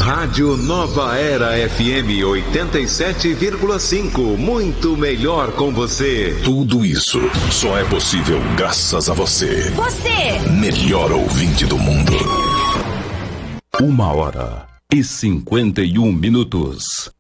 Rádio Nova Era FM 87,5. Muito melhor com você. Tudo isso só é possível graças a você. Você! Melhor ouvinte do mundo. 1h51.